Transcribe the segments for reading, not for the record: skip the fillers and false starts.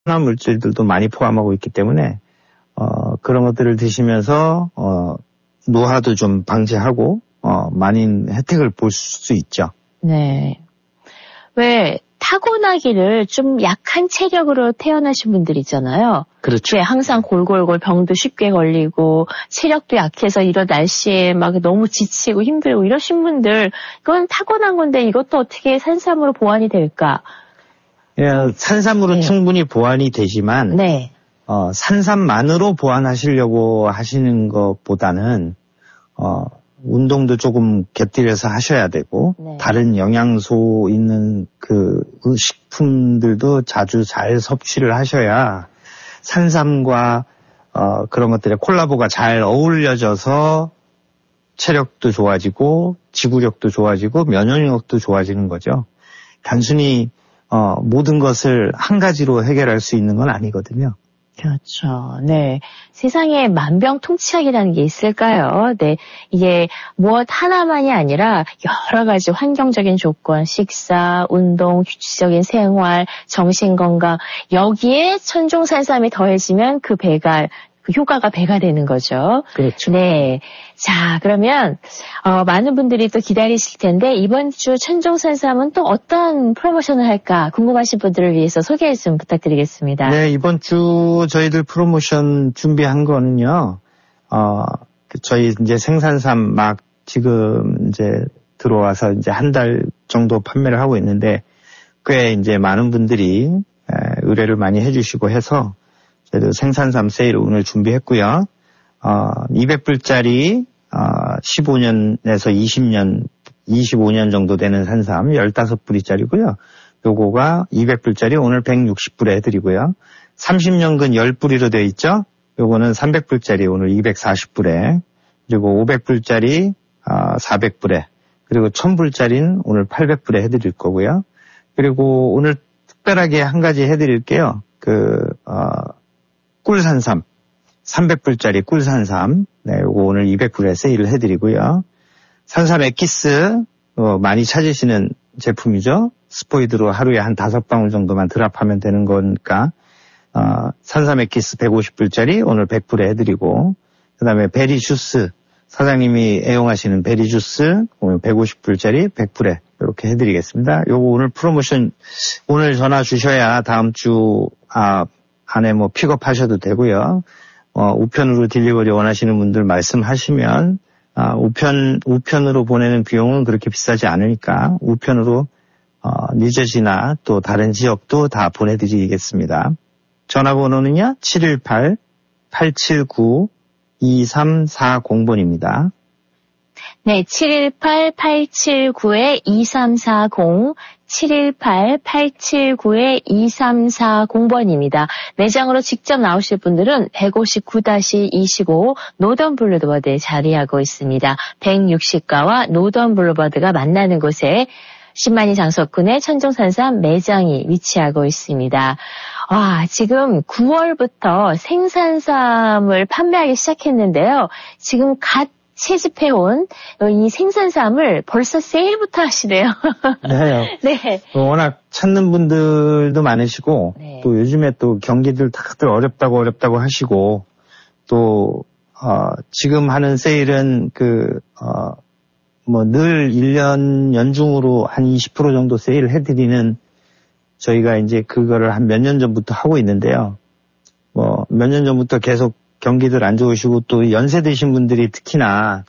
산화 물질들도 많이 포함하고 있기 때문에 그런 것들을 드시면서 노화도 좀 방지하고 많은 혜택을 볼 수 있죠. 네. 왜 타고나기를 좀 약한 체력으로 태어나신 분들 있잖아요. 그렇죠. 네, 항상 골골골 병도 쉽게 걸리고 체력도 약해서 이런 날씨에 막 너무 지치고 힘들고 이러신 분들 그건 타고난 건데 이것도 어떻게 산삼으로 보완이 될까? 예, 산삼으로 충분히 보완이 되지만 산삼만으로 보완하시려고 하시는 것보다는 운동도 조금 곁들여서 하셔야 되고 다른 영양소 있는 그 식품들도 자주 잘 섭취를 하셔야 산삼과 그런 것들의 콜라보가 잘 어울려져서 체력도 좋아지고 지구력도 좋아지고 면역력도 좋아지는 거죠. 단순히 모든 것을 한 가지로 해결할 수 있는 건 아니거든요. 그렇죠. 네. 세상에 만병통치약이라는 게 있을까요? 네. 이게 무엇 하나만이 아니라 여러 가지 환경적인 조건, 식사, 운동, 규칙적인 생활, 정신건강, 여기에 천종산삼이 더해지면 그 효과가 배가 되는 거죠. 그렇죠. 네. 자, 그러면 많은 분들이 또 기다리실 텐데 이번 주 천종산삼은 또 어떤 프로모션을 할까 궁금하신 분들을 위해서 소개 좀 부탁드리겠습니다. 네, 이번 주 저희들 프로모션 준비한 거는요. 저희 이제 생산삼 막 지금 이제 들어와서 이제 한 달 정도 판매를 하고 있는데 꽤 이제 많은 분들이 의뢰를 많이 해주시고 해서 저희도 생산삼 세일을 오늘 준비했고요. 200불짜리 15년에서 20년, 25년 정도 되는 산삼 15불짜리고요. 요거가 200불짜리 오늘 160불에 해드리고요. 30년근 10불이로 되어 있죠. 요거는 300불짜리 오늘 240불에, 그리고 500불짜리 400불에, 그리고 1000불짜리는 오늘 800불에 해드릴 거고요. 그리고 오늘 특별하게 한 가지 해드릴게요. 꿀산삼 300불짜리 꿀산삼, 네, 요거 오늘 200불에 세일을 해드리고요. 산삼 액기스 많이 찾으시는 제품이죠. 스포이드로 하루에 한 5방울 정도만 드랍하면 되는 거니까 산삼 액기스 150불짜리 오늘 100불에 해드리고, 그 다음에 베리 주스, 사장님이 애용하시는 베리 주스 오늘 150불짜리 100불에 이렇게 해드리겠습니다. 요거 오늘 프로모션 오늘 전화 주셔야 다음 주 안에 뭐 픽업하셔도 되고요. 우편으로 딜리버리 원하시는 분들 말씀하시면 우편으로 보내는 비용은 그렇게 비싸지 않으니까 우편으로 뉴저지나 또 다른 지역도 다 보내드리겠습니다. 전화번호는요 718-879-2340번입니다. 네, 718-879-2340, 718-879-2340번입니다. 매장으로 직접 나오실 분들은 159-25 노던 블루버드에 자리하고 있습니다. 160가와 노던 블루버드가 만나는 곳에 신만이 장석군의 천종산삼 매장이 위치하고 있습니다. 지금 9월부터 생산삼을 판매하기 시작했는데요. 지금 갓 채집해온 이 생산삼을 벌써 세일부터 하시네요. 네. 네. 워낙 찾는 분들도 많으시고, 또 요즘에 또 경기들 다들 어렵다고 하시고, 또, 지금 하는 세일은 늘 1년 연중으로 한 20% 정도 세일을 해드리는 저희가 이제 그거를 한 몇 년 전부터 하고 있는데요. 몇 년 전부터 계속 경기들 안 좋으시고 또 연세 드신 분들이 특히나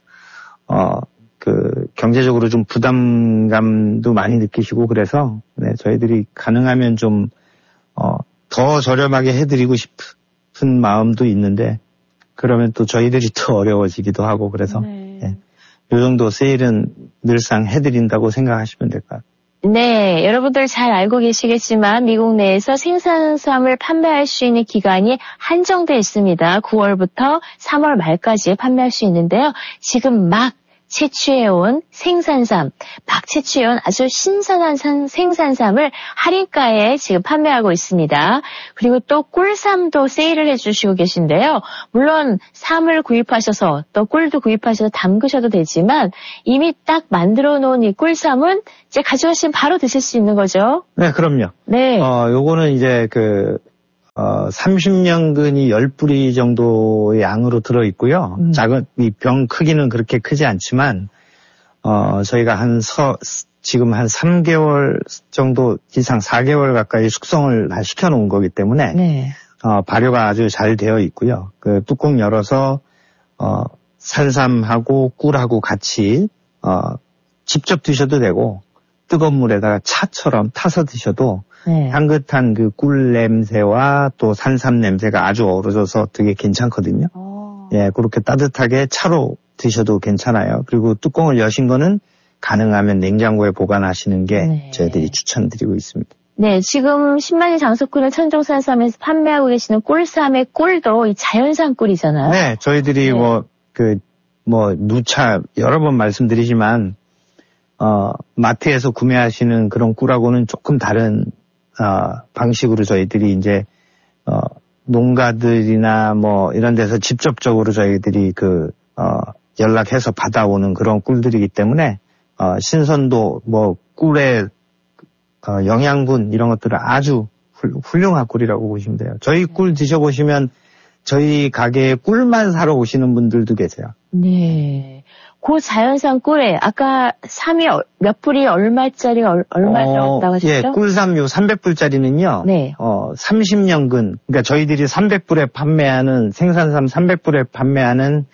경제적으로 좀 부담감도 많이 느끼시고 그래서 저희들이 가능하면 좀 더 저렴하게 해드리고 싶은 마음도 있는데 그러면 또 저희들이 더 어려워지기도 하고 그래서 이 정도 세일은 늘상 해드린다고 생각하시면 될 것 같아요. 네, 여러분들 잘 알고 계시겠지만 미국 내에서 생산삼을 판매할 수 있는 기간이 한정돼 있습니다. 9월부터 3월 말까지 판매할 수 있는데요. 지금 막 채취해온 생산삼, 막 채취해온 아주 신선한 생산삼을 할인가에 지금 판매하고 있습니다. 그리고 또 꿀삼도 세일을 해주시고 계신데요. 물론 삼을 구입하셔서 또 꿀도 구입하셔서 담그셔도 되지만 이미 딱 만들어 놓은 이 꿀삼은 이제 가져가시면 바로 드실 수 있는 거죠. 네, 그럼요. 네. 요거는 이제 30년근이 10뿌리 정도의 양으로 들어있고요. 작은, 이 병 크기는 그렇게 크지 않지만, 저희가 지금 한 3개월 정도 이상 4개월 가까이 숙성을 다 시켜놓은 거기 때문에, 네. 발효가 아주 잘 되어 있고요. 그 뚜껑 열어서, 산삼하고 꿀하고 같이, 직접 드셔도 되고, 뜨거운 물에다가 차처럼 타서 드셔도, 네. 향긋한 그 꿀 냄새와 또 산삼 냄새가 아주 어우러져서 되게 괜찮거든요. 예, 그렇게 따뜻하게 차로 드셔도 괜찮아요. 그리고 뚜껑을 여신 거는 가능하면 냉장고에 보관하시는 게 네. 저희들이 추천드리고 있습니다. 네, 지금 10만이 장수꾼을 천종산삼에서 판매하고 계시는 꿀삼의 꿀도 이 자연산 꿀이잖아요. 네, 저희들이 네. 누차 여러 번 말씀드리지만, 마트에서 구매하시는 그런 꿀하고는 조금 다른, 방식으로 저희들이 이제, 농가들이나 이런 데서 직접적으로 저희들이 연락해서 받아오는 그런 꿀들이기 때문에, 신선도, 꿀의, 영양분 이런 것들은 아주 훌륭한 꿀이라고 보시면 돼요. 저희 꿀 드셔보시면 저희 가게에 꿀만 사러 오시는 분들도 계세요. 네. 그 자연산 꿀에 아까 삼이 몇 뿌리 얼마짜리 얼마 들었다고 하셨죠? 예, 꿀삼 요 300불짜리는요. 네. 30년근. 그러니까 저희들이 300불에 판매하는 생산삼 300불에 판매하는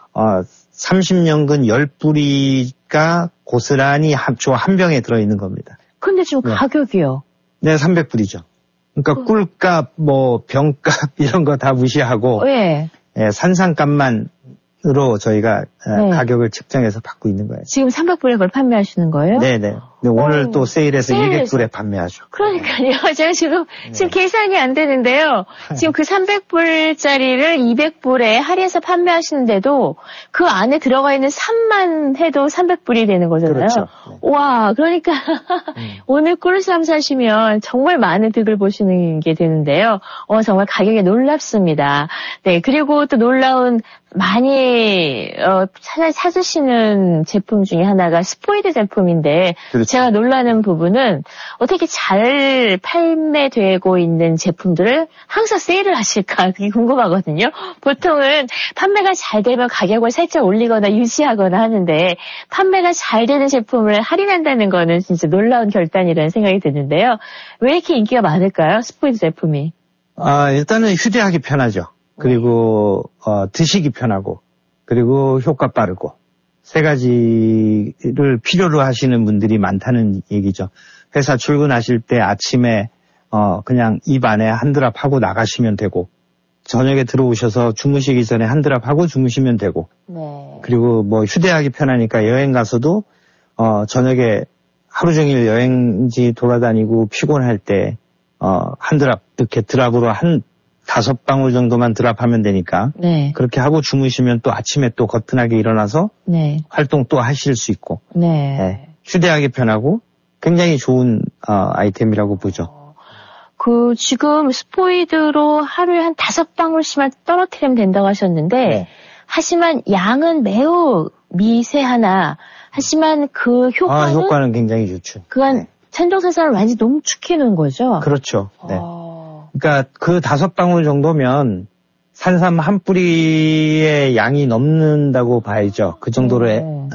30년근 10뿌리가 고스란히 한 병에 들어 있는 겁니다. 근데 지금 네. 가격이요? 네, 300불이죠. 그러니까 꿀값, 병값 이런 거 다 무시하고 네. 예, 산삼값만으로 저희가 네. 가격을 측정해서 받고 있는 거예요. 지금 300불에 그걸 판매하시는 거예요? 네네. 오늘 또 세일해서 200불에 판매하죠. 그러니까요. 제가 지금 계산이 안 되는데요. 지금 그 300불짜리를 200불에 할인해서 판매하시는데도 그 안에 들어가 있는 삼만 해도 300불이 되는 거잖아요. 그렇죠. 네. 와, 그러니까 오늘 꿀삼 사시면 정말 많은 득을 보시는 게 되는데요. 정말 가격이 놀랍습니다. 네, 그리고 또 놀라운 많이 찾으시는 제품 중에 하나가 스포이드 제품인데 그렇죠. 제가 놀라는 부분은 어떻게 잘 판매되고 있는 제품들을 항상 세일을 하실까 되게 궁금하거든요. 보통은 판매가 잘 되면 가격을 살짝 올리거나 유지하거나 하는데 판매가 잘 되는 제품을 할인한다는 거는 진짜 놀라운 결단이라는 생각이 드는데요. 왜 이렇게 인기가 많을까요? 스포이드 제품이. 일단은 휴대하기 편하죠. 그리고 드시기 편하고 그리고 효과 빠르고 세 가지를 필요로 하시는 분들이 많다는 얘기죠. 회사 출근하실 때 아침에 그냥 입 안에 한 드랍 하고 나가시면 되고 저녁에 들어오셔서 주무시기 전에 한 드랍 하고 주무시면 되고 네. 그리고 휴대하기 편하니까 여행 가서도 저녁에 하루 종일 여행지 돌아다니고 피곤할 때 한 드랍 이렇게 드랍으로 한 5방울 정도만 드랍하면 되니까 네. 그렇게 하고 주무시면 또 아침에 또 거뜬하게 일어나서 네. 활동 또 하실 수 있고 네. 네. 휴대하기 편하고 굉장히 좋은 아이템이라고 보죠. 지금 스포이드로 하루에 한 5방울씩만 떨어뜨리면 된다고 하셨는데 네. 하지만 양은 매우 미세하나 하지만 그 효과는 굉장히 좋죠. 그건 네. 천종산삼을 완전히 농축해 놓은 거죠? 그렇죠. 네. 그러니까 그 5방울 정도면 산삼 한 뿌리의 양이 넘는다고 봐야죠. 그 정도로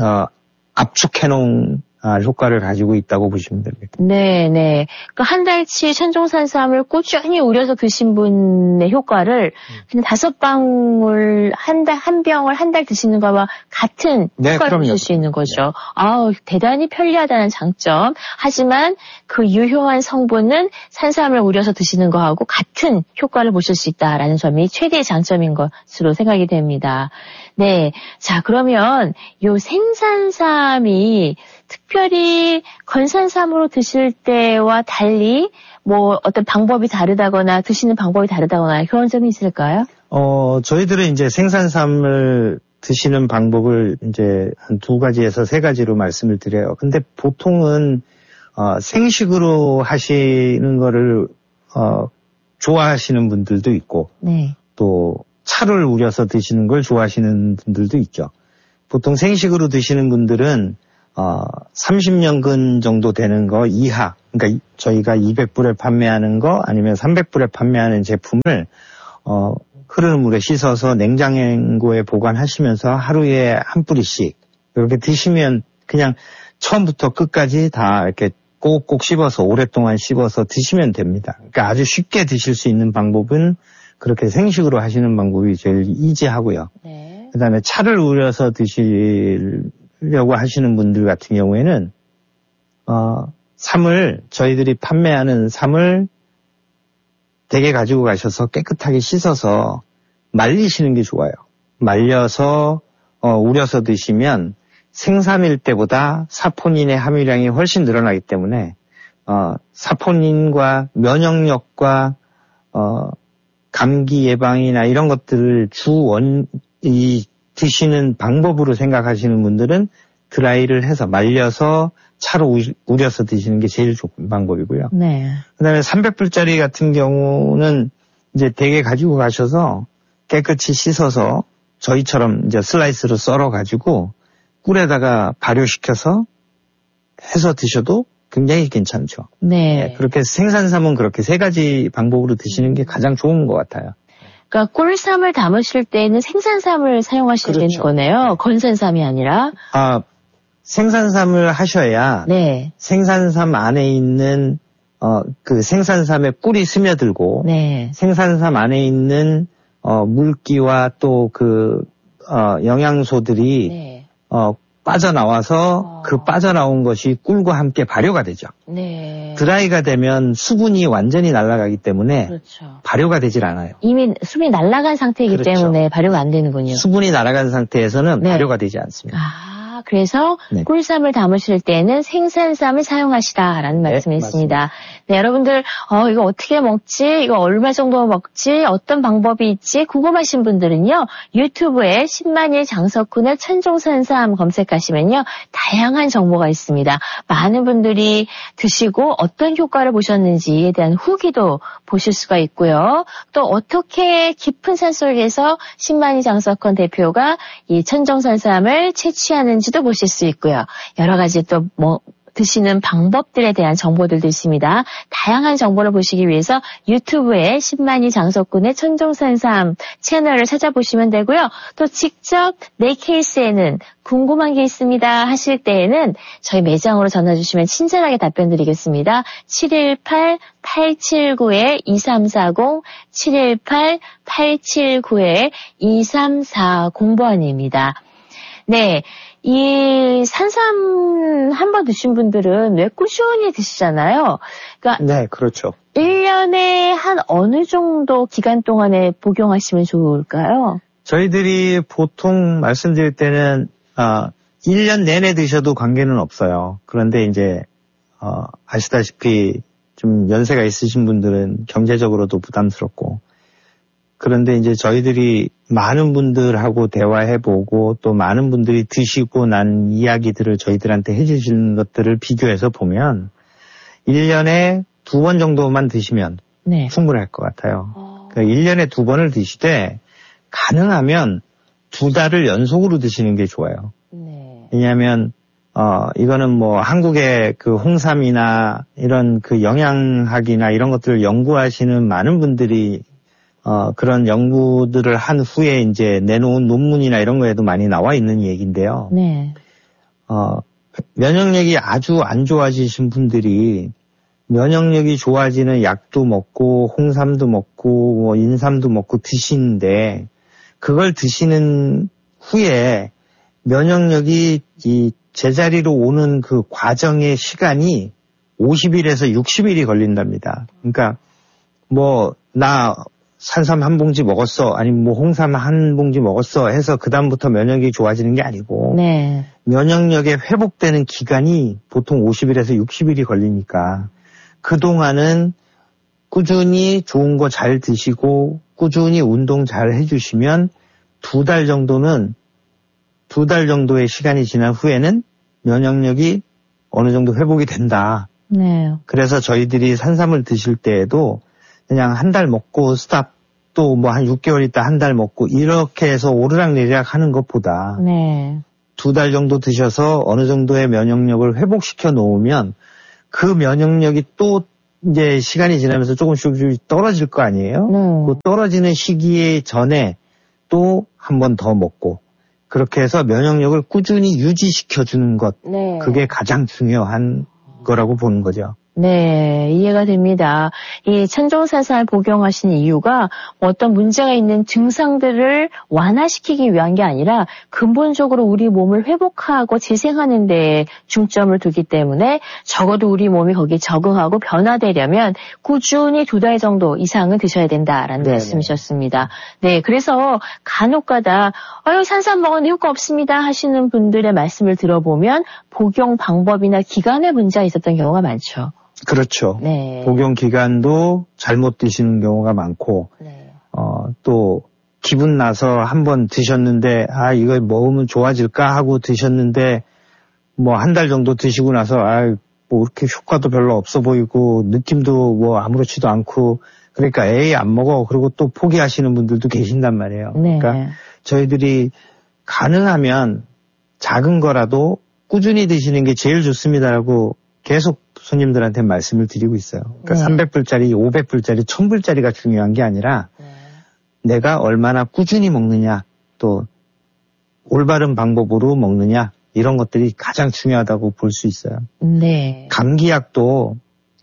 압축해 놓은 효과를 가지고 있다고 보시면 됩니다. 네네. 그러니까 한 달치 천종산삼을 꾸준히 우려서 드신 분의 효과를 그냥 5방울 한 병을 한 달 드시는 거와 같은 효과를 보실 수 있는 거죠. 네. 대단히 편리하다는 장점. 하지만 그 유효한 성분은 산삼을 우려서 드시는 거하고 같은 효과를 보실 수 있다라는 점이 최대의 장점인 것으로 생각이 됩니다. 네. 자, 그러면 요 생산삼이 특별히 건산삼으로 드실 때와 달리 어떤 방법이 다르다거나 드시는 방법이 다르다거나 그런 점이 있을까요? 저희들은 이제 생산삼을 드시는 방법을 이제 한 2가지에서 3가지로 말씀을 드려요. 근데 보통은 생식으로 하시는 거를 좋아하시는 분들도 있고 네. 또 차를 우려서 드시는 걸 좋아하시는 분들도 있죠. 보통 생식으로 드시는 분들은 30년근 정도 되는 거 이하, 그러니까 저희가 200불에 판매하는 거 아니면 300불에 판매하는 제품을 흐르는 물에 씻어서 냉장고에 보관하시면서 하루에 한 뿌리씩 이렇게 드시면 그냥 처음부터 끝까지 다 이렇게 꼭꼭 씹어서 오랫동안 씹어서 드시면 됩니다. 그러니까 아주 쉽게 드실 수 있는 방법은 그렇게 생식으로 하시는 방법이 제일 이지하고요. 네. 그다음에 차를 우려서 드시려고 하시는 분들 같은 경우에는 저희들이 판매하는 삼을 댁에 가지고 가셔서 깨끗하게 씻어서 말리시는 게 좋아요. 말려서 우려서 드시면 생삼일 때보다 사포닌의 함유량이 훨씬 늘어나기 때문에 사포닌과 면역력과 감기 예방이나 이런 것들을 드시는 방법으로 생각하시는 분들은 드라이를 해서 말려서 차로 우려서 드시는 게 제일 좋은 방법이고요. 네. 그다음에 300불짜리 같은 경우는 이제 댁에 가지고 가셔서 깨끗이 씻어서 저희처럼 이제 슬라이스로 썰어 가지고 꿀에다가 발효시켜서 해서 드셔도 굉장히 괜찮죠. 네. 그렇게 생산삼은 그렇게 3가지 방법으로 드시는 게 가장 좋은 것 같아요. 그러니까 꿀삼을 담으실 때는 생산삼을 사용하시면 되는 거네요. 건산삼이 아니라. 생산삼을 하셔야 네. 생산삼 안에 있는 그 생산삼의 꿀이 스며들고 네. 생산삼 안에 있는 물기와 또 그 영양소들이 네. 빠져나와서 그 빠져나온 것이 꿀과 함께 발효가 되죠. 네. 드라이가 되면 수분이 완전히 날아가기 때문에 그렇죠. 발효가 되질 않아요. 이미 수분이 날아간 상태이기 그렇죠. 때문에 발효가 안 되는군요. 수분이 날아간 상태에서는 네. 발효가 되지 않습니다. 그래서 네. 꿀삼을 담으실 때는 생산삼을 사용하시라라는 말씀이었습니다. 네, 여러분들 이거 어떻게 먹지? 이거 얼마 정도 먹지? 어떤 방법이 있지? 궁금하신 분들은요. 유튜브에 10만일 장석훈의 천종산삼 검색하시면요. 다양한 정보가 있습니다. 많은 분들이 드시고 어떤 효과를 보셨는지에 대한 후기도 보실 수가 있고요. 또 어떻게 깊은 산속에서 10만일 장석훈 대표가 이 천종산삼을 채취하는지도 보실 수 있고요. 여러 가지 또 드시는 방법들에 대한 정보들도 있습니다. 다양한 정보를 보시기 위해서 유튜브에 10만이 장석군의 천종산삼 채널을 찾아보시면 되고요. 또 직접 내 케이스에는 궁금한 게 있습니다 하실 때에는 저희 매장으로 전화 주시면 친절하게 답변 드리겠습니다. 718-879-2340 718-879-2340번입니다. 네. 이 산삼 한번 드신 분들은 왜 꾸준히 드시잖아요. 그러니까 네, 그렇죠. 1년에 한 어느 정도 기간 동안에 복용하시면 좋을까요? 저희들이 보통 말씀드릴 때는 1년 내내 드셔도 관계는 없어요. 그런데 이제 아시다시피 좀 연세가 있으신 분들은 경제적으로도 부담스럽고 그런데 이제 저희들이 많은 분들하고 대화해보고 또 많은 분들이 드시고 난 이야기들을 저희들한테 해주시는 것들을 비교해서 보면 1년에 2번 정도만 드시면 네. 충분할 것 같아요. 그러니까 1년에 2번을 드시되 가능하면 2달을 연속으로 드시는 게 좋아요. 네. 왜냐하면 이거는 뭐 한국의 그 홍삼이나 이런 그 영양학이나 이런 것들을 연구하시는 많은 분들이 그런 연구들을 한 후에 이제 내놓은 논문이나 이런 거에도 많이 나와 있는 얘기인데요. 네. 면역력이 아주 안 좋아지신 분들이 면역력이 좋아지는 약도 먹고 홍삼도 먹고 뭐 인삼도 먹고 드시는데 그걸 드시는 후에 면역력이 이 제자리로 오는 그 과정의 시간이 50일에서 60일이 걸린답니다. 그러니까 뭐 나 산삼 한 봉지 먹었어 아니면 뭐 홍삼 한 봉지 먹었어 해서 그다음부터 면역이 좋아지는 게 아니고 네. 면역력이 회복되는 기간이 보통 50일에서 60일이 걸리니까 그동안은 꾸준히 좋은 거 잘 드시고 꾸준히 운동 잘 해주시면 2달 정도의 시간이 지난 후에는 면역력이 어느 정도 회복이 된다. 네. 그래서 저희들이 산삼을 드실 때에도 그냥 한 달 먹고 스탑 또 뭐 한 6개월 있다 한 달 먹고 이렇게 해서 오르락내리락 하는 것보다 네. 2달 정도 드셔서 어느 정도의 면역력을 회복시켜 놓으면 그 면역력이 또 이제 시간이 지나면서 조금씩 떨어질 거 아니에요? 그 떨어지는 시기에 전에 또 한 번 더 먹고 그렇게 해서 면역력을 꾸준히 유지시켜 주는 것. 네. 그게 가장 중요한 거라고 보는 거죠. 네, 이해가 됩니다. 이 천정산삼을 복용하시는 이유가 어떤 문제가 있는 증상들을 완화시키기 위한 게 아니라 근본적으로 우리 몸을 회복하고 재생하는 데 중점을 두기 때문에 적어도 우리 몸이 거기에 적응하고 변화되려면 꾸준히 2달 정도 이상은 드셔야 된다라는 말씀이셨습니다. 네, 그래서 간혹가다 산삼 먹었는데 효과 없습니다 하시는 분들의 말씀을 들어보면 복용 방법이나 기간에 문제가 있었던 경우가 많죠. 그렇죠. 네. 복용 기간도 잘못 드시는 경우가 많고, 네. 또 기분 나서 한번 드셨는데, 이거 먹으면 좋아질까 하고 드셨는데, 뭐 한 달 정도 드시고 나서, 뭐 이렇게 효과도 별로 없어 보이고, 느낌도 뭐 아무렇지도 않고, 그러니까 안 먹어. 그리고 또 포기하시는 분들도 계신단 말이에요. 네. 그러니까 저희들이 가능하면 작은 거라도 꾸준히 드시는 게 제일 좋습니다라고 계속 손님들한테 말씀을 드리고 있어요. 그러니까 300불짜리, 500불짜리, 1000불짜리가 중요한 게 아니라 내가 얼마나 꾸준히 먹느냐, 또 올바른 방법으로 먹느냐, 이런 것들이 가장 중요하다고 볼 수 있어요. 네. 감기약도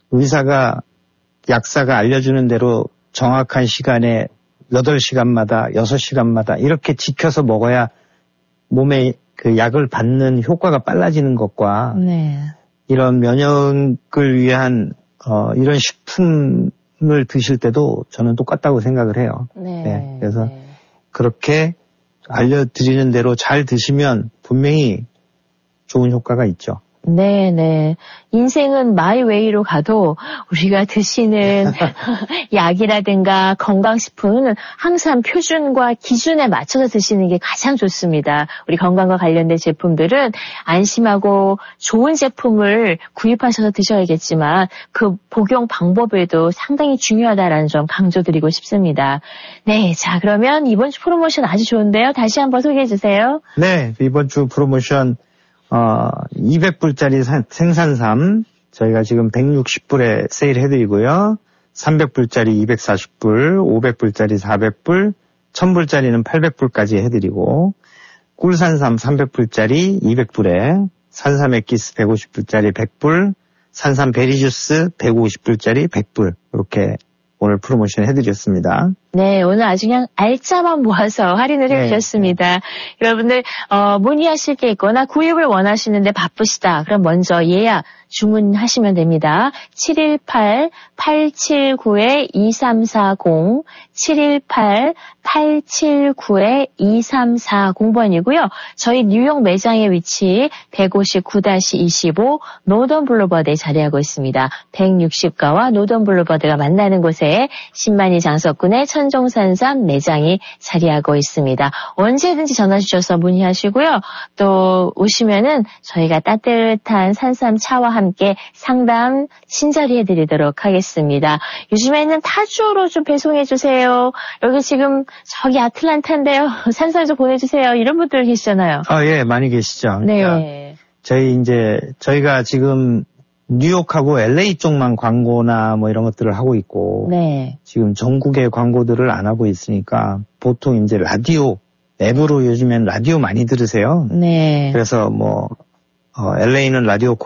약사가 알려주는 대로 정확한 시간에 8시간마다, 6시간마다 이렇게 지켜서 먹어야 몸에 그 약을 받는 효과가 빨라지는 것과 이런 면역을 위한 이런 식품을 드실 때도 저는 똑같다고 생각을 해요. 네. 그래서 그렇게 알려드리는 대로 잘 드시면 분명히 좋은 효과가 있죠. 네. 인생은 마이웨이로 가도 우리가 드시는 약이라든가 건강식품은 항상 표준과 기준에 맞춰서 드시는 게 가장 좋습니다. 우리 건강과 관련된 제품들은 안심하고 좋은 제품을 구입하셔서 드셔야겠지만 그 복용 방법에도 상당히 중요하다라는 점 강조드리고 싶습니다. 네, 자 그러면 이번 주 프로모션 아주 좋은데요. 다시 한번 소개해 주세요. 네, 이번 주 프로모션 200불짜리 생산삼 저희가 지금 160불에 세일해드리고요. 300불짜리 240불, 500불짜리 400불, 1000불짜리는 800불까지 해드리고 꿀산삼 300불짜리 200불에 산삼 액기스 150불짜리 100불, 산삼 베리주스 150불짜리 100불 이렇게 오늘 프로모션 해드렸습니다. 네, 오늘 아주 그냥 알짜만 모아서 할인을 해주셨습니다. 여러분들 문의하실 게 있거나 구입을 원하시는데 바쁘시다. 그럼 먼저 예약 주문하시면 됩니다. 718-879-2340 718-879-2340번이고요. 저희 뉴욕 매장의 위치 159-25 노던 블루버드에 자리하고 있습니다. 160가와 노던 블루버드가 만나는 곳에 신만이 장석군의 천정산삼 매장이 자리하고 있습니다. 언제든지 전화 주셔서 문의하시고요. 또 오시면은 저희가 따뜻한 산삼 차와 함께 상담 친절히 해드리도록 하겠습니다. 요즘에는 타주로 좀 배송해주세요. 여기 지금 저기 아틀란타인데요. 산삼에서 보내주세요. 이런 분들 계시잖아요. 예, 많이 계시죠. 네. 저희가 지금 뉴욕하고 LA 쪽만 광고나 뭐 이런 것들을 하고 있고 지금 전국의 광고들을 안 하고 있으니까 보통 이제 라디오 앱으로 요즘엔 라디오 많이 들으세요. 그래서 LA는 라디오